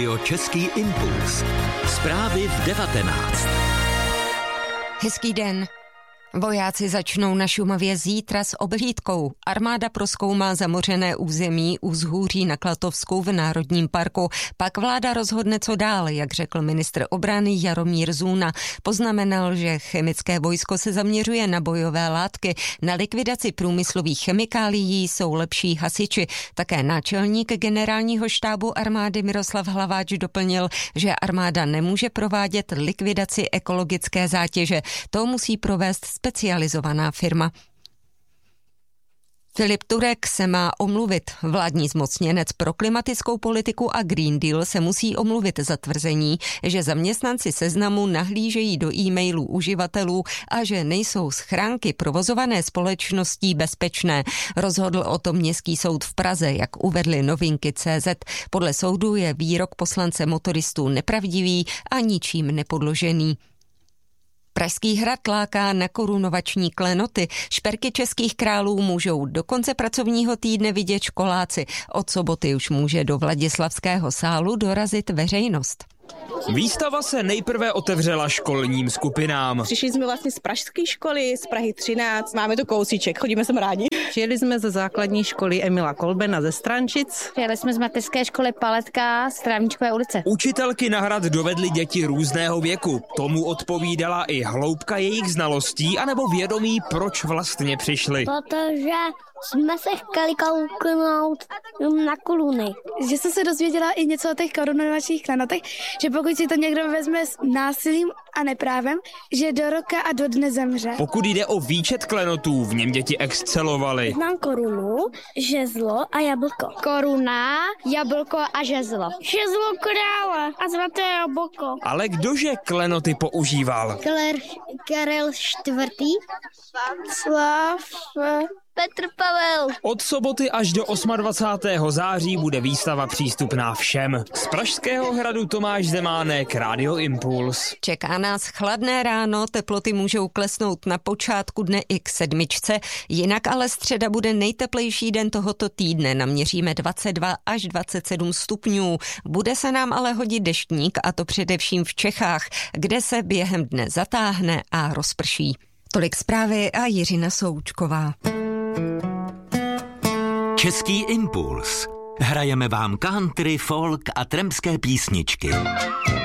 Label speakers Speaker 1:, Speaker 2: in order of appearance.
Speaker 1: Český impuls. Zprávy v 19.
Speaker 2: Hezký den. Vojáci začnou na Šumavě zítra s obhlídkou. Armáda prozkoumá zamořené území u Vzhůří na Klatovsku v Národním parku. Pak vláda rozhodne, co dál, jak řekl ministr obrany Jaromír Zůna. Poznamenal, že chemické vojsko se zaměřuje na bojové látky. Na likvidaci průmyslových chemikálií jsou lepší hasiči. Také náčelník generálního štábu armády Miroslav Hlaváč doplnil, že armáda nemůže provádět likvidaci ekologické zátěže. To musí provést specializovaná firma. Filip Turek se má omluvit. Vládní zmocněnec pro klimatickou politiku a Green Deal se musí omluvit za tvrzení, že zaměstnanci Seznamu nahlížejí do e-mailů uživatelů a že nejsou schránky provozované společností bezpečné. Rozhodl o tom Městský soud v Praze, jak uvedly Novinky.cz. Podle soudu je výrok poslance motoristů nepravdivý a ničím nepodložený. Pražský hrad láká na korunovační klenoty. Šperky českých králů můžou do konce pracovního týdne vidět školáci. Od soboty už může do Vladislavského sálu dorazit veřejnost.
Speaker 3: Výstava se nejprve otevřela školním skupinám.
Speaker 4: Přišli jsme vlastně z pražské školy, z Prahy 13, máme tu kousíček, chodíme sem rádi.
Speaker 5: Přijeli jsme ze základní školy Emila Kolbena ze Strančic.
Speaker 6: Přijeli jsme z mateřské školy Paletka z Trávničkové ulice.
Speaker 3: Učitelky na hrad dovedly děti různého věku. Tomu odpovídala i hloubka jejich znalostí anebo vědomí, proč vlastně přišli.
Speaker 7: Protože jsme se chtěli kouknout na koruny.
Speaker 8: Že jsem se dozvěděla i něco o těch korunovačních klenotech, že pokud si to někdo vezme s násilím a neprávem, že do roka a do dne zemře.
Speaker 3: Pokud jde o výčet klenotů, v něm děti excelovaly.
Speaker 7: Znám korunu, žezlo a jablko.
Speaker 6: Koruna, jablko a žezlo.
Speaker 7: Žezlo krále a zlaté jablko.
Speaker 3: Ale kdože klenoty používal?
Speaker 7: Karel IV. Petr Pavel.
Speaker 3: Od soboty až do 28. září bude výstava přístupná všem. Z Pražského hradu Tomáš Zemánek, Radio Impuls.
Speaker 2: Čeká nás chladné ráno, teploty můžou klesnout na počátku dne i k 7, jinak ale středa bude nejteplejší den tohoto týdne. Naměříme 22 až 27 stupňů. Bude se nám ale hodit deštník, a to především v Čechách, kde se během dne zatáhne a rozprší. Tolik zprávy a Jiřina Součková.
Speaker 1: Český impuls. Hrajeme vám country, folk a trampské písničky.